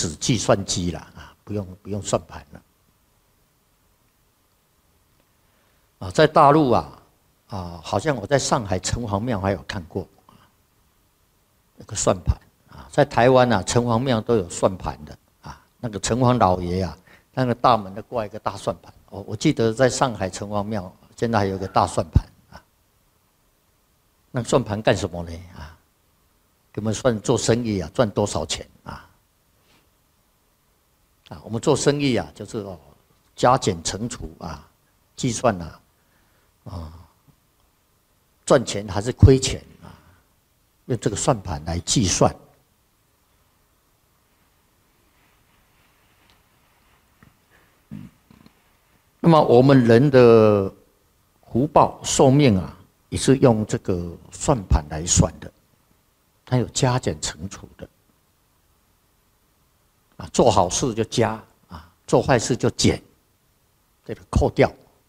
子计算机了啊，不用算盘了。啊，在大陆好像我在上海城隍庙还有看过那个算盘啊，在台湾城隍庙都有算盘的啊，那个城隍老爷那个大门都挂一个大算盘。我记得在上海城隍庙现在还有一个大算盘啊，那算盘干什么呢啊？给我们算做生意赚多少钱啊？我们做生意就是加减乘除计算赚钱还是亏钱用这个算盘来计算。那么我们人的福报寿命也是用这个算盘来算的，它有加减乘除的做好事就加做坏事就减，这个扣掉，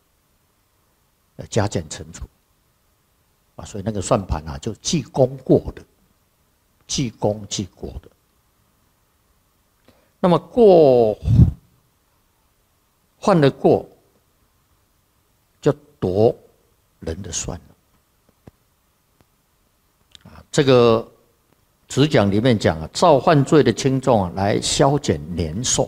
加减乘除所以那个算盘就记功过的，记功记过的。那么犯了过，就夺人的算了这个子讲里面讲造犯罪的轻重来消减年寿，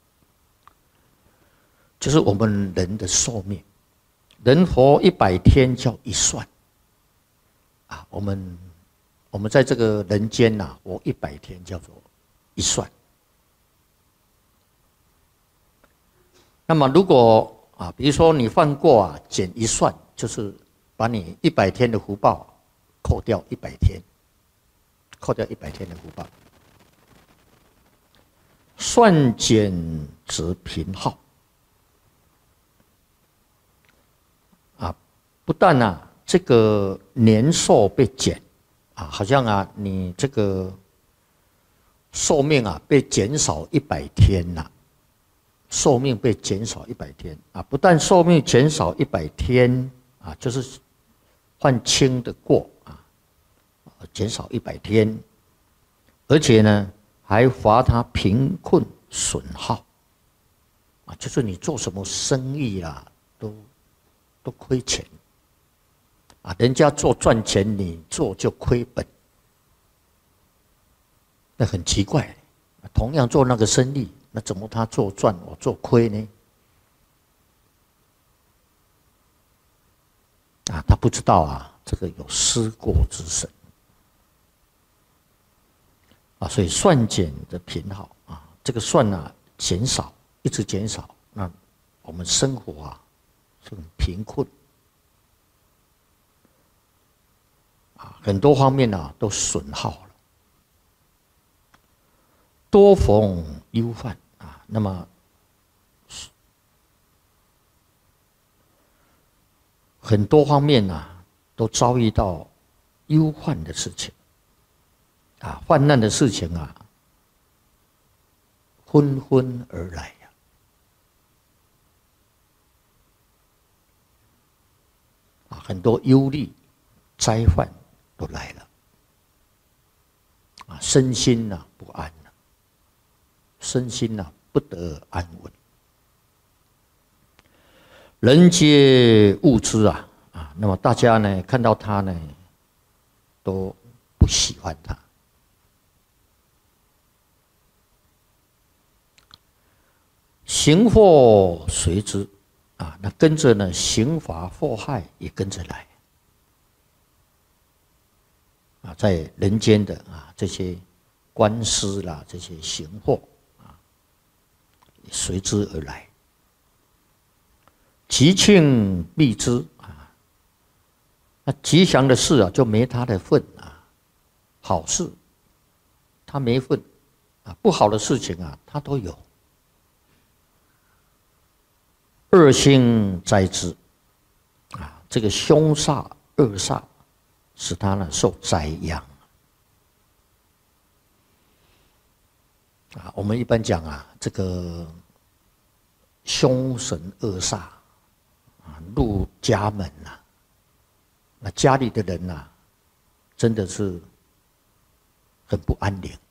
就是我们人的寿命。人活100天叫一算我们在这个人间活100天叫做一算。那么如果比如说你犯过减一算，就是把你100天的福报扣掉100天，扣掉100天的福报。算减值平耗不但这个年寿被减好像你这个寿命被减少100天寿命被减少100天不但寿命减少100天就是犯轻的过减少100天，而且呢还罚他贫困损耗就是你做什么生意都亏钱人家做赚钱，你做就亏本，那很奇怪。同样做那个生意，那怎么他做赚，我做亏呢？他不知道这个有失过之神所以算减的平好这个算减少，一直减少，那我们生活是很贫困很多方面都损耗了。多逢忧患那么很多方面都遭遇到忧患的事情患难的事情纷纷而来很多忧虑灾患都来了身心不安身心不得安稳。人皆恶之那么大家呢看到他呢都不喜欢他。刑祸随之那跟着呢刑罚祸害也跟着来在人间的这些官司啦，这些刑祸随之而来。吉庆避之那吉祥的事就没他的份好事他没份不好的事情他都有。恶星灾之这个凶煞恶煞使他呢受灾殃我们一般讲这个凶神恶煞入家门那家里的人真的是很不安宁